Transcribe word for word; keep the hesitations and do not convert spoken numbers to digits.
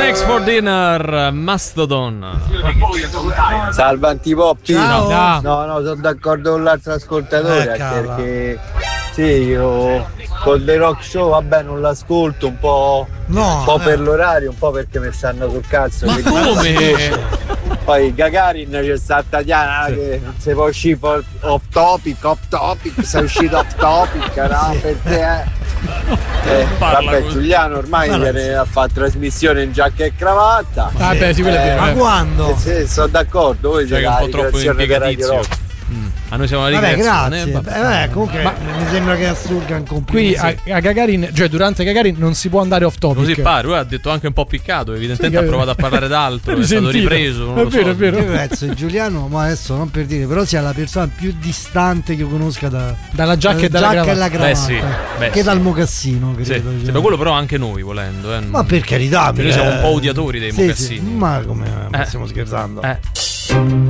Snakes for Dinner, Mastodon. Salve Antipoppi. Ciao. No, no, sono d'accordo con l'altro ascoltatore, Eh, cala. perché sì, io con The Rock Show vabbè non l'ascolto, un po', No, un po' eh. per l'orario, un po' perché mi stanno sul cazzo. Ma che- come? Poi Gagarin c'è sta Tatiana che non si può uscire for- off topic, off topic, sei uscito off topic, no? Per te, eh. Eh, Parla vabbè, così. Giuliano ormai viene a fare trasmissione in giacca e cravatta. Ah, beh, sì, quello è vero. Ma eh. quando? Sì, sì, sono d'accordo, voi Cioè siete che è un la po' troppo ricreazione della Radio impiegatizio. Rock. Mm. A noi siamo la Vabbè, ricreazione. grazie. vabbè. Eh, comunque mi sembra che assurga un Qui complimento. a, a Gagarin, cioè durante Gagarin non si può andare off topic. Così pare, lui ha detto anche un po' piccato, evidentemente Sì, ha provato a parlare d'altro, è Mi stato sentito. ripreso, non È lo vero, so. è vero. Io penso Giuliano, ma adesso non per dire, però sia la persona più distante che io conosca da, Dalla giacca e dalla giacca e la cravatta. Beh, cravatta. sì, beh, che sì. dal mocassino, Sì, credo. sì, cioè. ma quello però anche noi volendo, eh. Ma per carità, Noi mica- siamo un po' odiatori dei Sì, mocassini. sì, ma come ma Eh. stiamo scherzando? Eh.